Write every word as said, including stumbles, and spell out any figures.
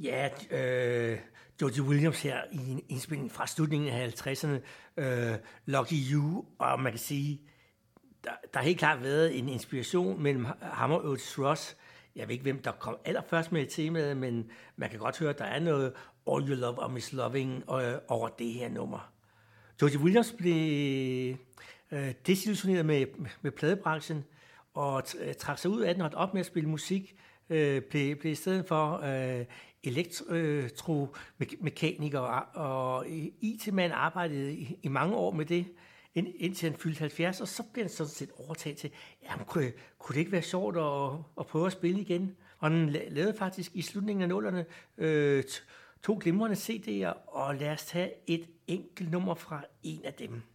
Ja, øh, George Williams her i en indspilning fra slutningen af halvtredserne, øh, Lucky You, og man kan sige, der, der har helt klart været en inspiration mellem ham og Otis Ross. Jeg ved ikke, hvem der kom allerførst med i temaet, men man kan godt høre, at der er noget All You Love og Miss Loving øh, over det her nummer. George Williams blev øh, desillusioneret med, med pladebranchen og trak sig ud af den og holdt op med at spille musik. Øh, blev, blev i stedet for øh, elektromekaniker og I T-mand arbejdede i, i mange år med det, ind, indtil han fyldte halvfjerds, og så blev han sådan set overtaget til, jamen, kunne, kunne det ikke være sjovt at, at prøve at spille igen? Og han lavede faktisk i slutningen af nullerne øh, to glimrende C D'er, og lad os tage et enkelt nummer fra en af dem.